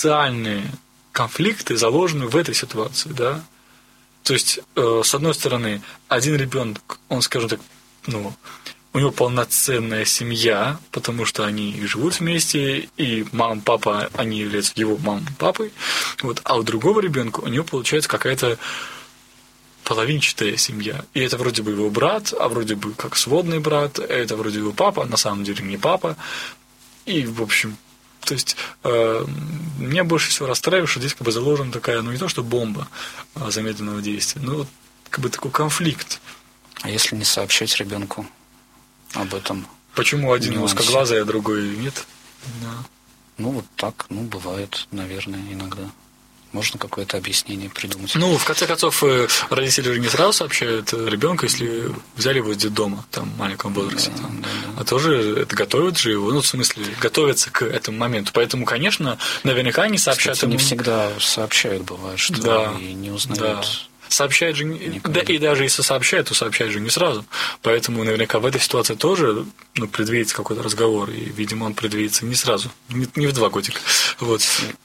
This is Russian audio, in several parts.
социальные конфликты заложены в этой ситуации, да. То есть, с одной стороны, один ребенок, он, скажем так, у него полноценная семья, потому что они живут вместе, и мама, папа, они являются его мамой, папой. Вот, а у другого ребенка у него получается какая-то половинчатая семья. И это вроде бы его брат, а вроде бы как сводный брат, это вроде его папа, а на самом деле не папа. И, в общем, то есть, меня больше всего расстраивает, что здесь как бы заложена такая, не то что бомба замедленного действия, но как бы такой конфликт. А если не сообщать ребенку об этом? Почему один узкоглазый, а другой нет? Да. Вот так, бывает, наверное, иногда. Можно какое-то объяснение придумать? В конце концов, родители же не сразу сообщают ребенку, если взяли его из детдома, там, в маленьком возрасте. Да. А тоже это готовят же его, в смысле, готовятся к этому моменту. Поэтому, конечно, наверняка они сообщают. Кстати, не всегда сообщают, бывает, что и не узнают. Да. Сообщает же, да, и даже если сообщает, то сообщает же не сразу. Поэтому наверняка в этой ситуации тоже предвидится какой-то разговор, и, видимо, он предвидится не сразу, не в 2 годика. Вот.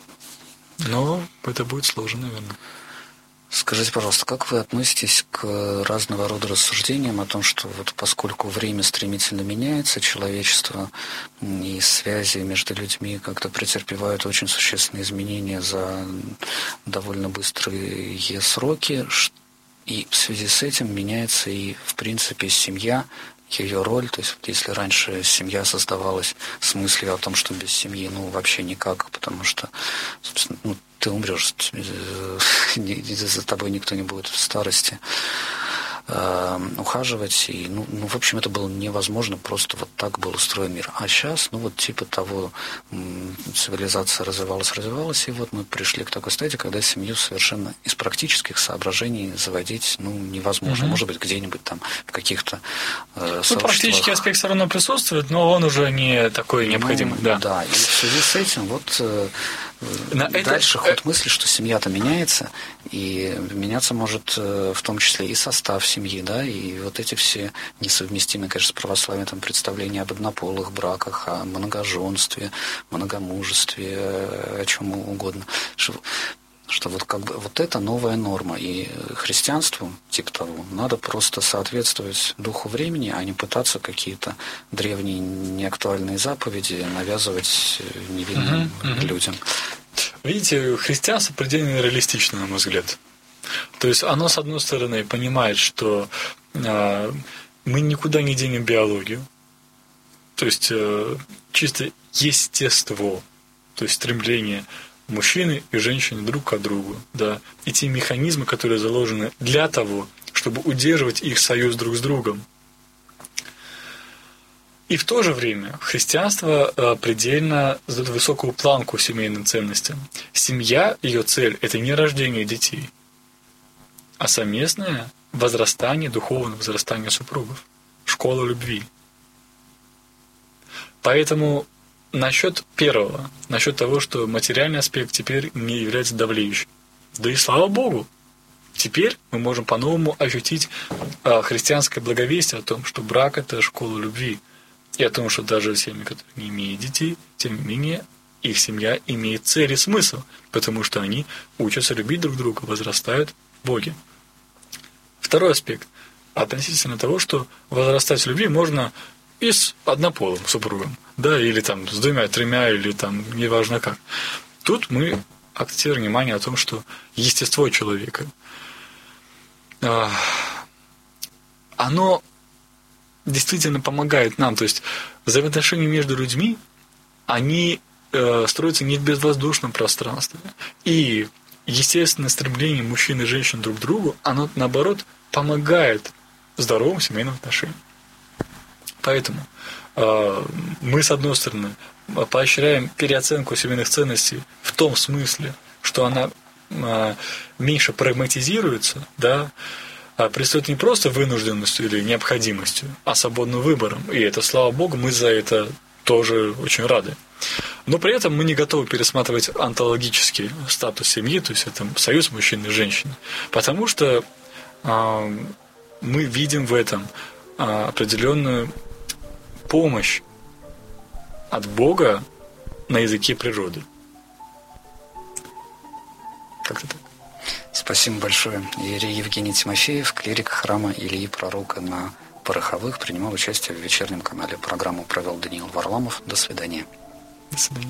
Но это будет сложно, наверное. Скажите, пожалуйста, как вы относитесь к разного рода рассуждениям о том, что поскольку время стремительно меняется, человечество и связи между людьми как-то претерпевают очень существенные изменения за довольно быстрые сроки, и в связи с этим меняется и, в принципе, семья, ее роль, то есть если раньше семья создавалась с мыслью о том, что без семьи вообще никак, потому что, собственно, ты умрешь, за тобой никто не будет в старости ухаживать, и, в общем, это было невозможно, просто так был устроен мир. А сейчас, типа того, цивилизация развивалась, и мы пришли к такой стадии, когда семью совершенно из практических соображений заводить, невозможно. Может быть, где-нибудь там в каких-то сообществах. Практический аспект все равно присутствует, но он уже не такой необходимый. Да, и в связи с этим дальше ход мысли, что семья-то меняется, и меняться может в том числе и состав семьи, да, и эти все несовместимые, конечно, с православием представления об однополых браках, о многоженстве, многомужестве, о чем угодно, что это новая норма, и христианству, типа того, надо просто соответствовать духу времени, а не пытаться какие-то древние неактуальные заповеди навязывать невинным людям. Видите, христианство предельно реалистично, на мой взгляд. То есть оно, с одной стороны, понимает, что мы никуда не денем биологию, то есть чисто естество, то есть стремление мужчины и женщины друг к другу, да, и те механизмы, которые заложены для того, чтобы удерживать их союз друг с другом. И в то же время христианство предельно задает высокую планку семейным ценностям. Семья, ее цель – это не рождение детей, а совместное возрастание, духовное возрастание супругов, школа любви. Поэтому насчет первого, насчет того, что материальный аспект теперь не является давлеющим. Да и слава Богу! Теперь мы можем по-новому ощутить христианское благовестие о том, что брак – это школа любви. И о том, что даже семьи, которые не имеют детей, тем не менее, их семья имеет цель и смысл, потому что они учатся любить друг друга, возрастают в Боге. Второй аспект относительно того, что возрастать в любви можно и с однополым супругом, да, или там с 2, 3, или там неважно как. Тут мы акцентируем внимание о том, что естество человека, оно действительно помогает нам, то есть взаимоотношения между людьми, они строятся не в безвоздушном пространстве. И естественное стремление мужчин и женщин друг к другу, оно, наоборот, помогает здоровым семейным отношениям. Поэтому мы, с одной стороны, поощряем переоценку семейных ценностей в том смысле, что она меньше прагматизируется, да, предстоит не просто вынужденностью или необходимостью, а свободным выбором. И это, слава Богу, мы за это тоже очень рады. Но при этом мы не готовы пересматривать онтологический статус семьи, то есть это союз мужчины и женщины. Потому что мы видим в этом определенную помощь от Бога на языке природы. Как-то так. Спасибо большое. Иерей Евгений Тимофеев, клирик храма Ильи Пророка на Пороховых, принимал участие в вечернем канале. Программу провел Даниил Варламов. До свидания. До свидания.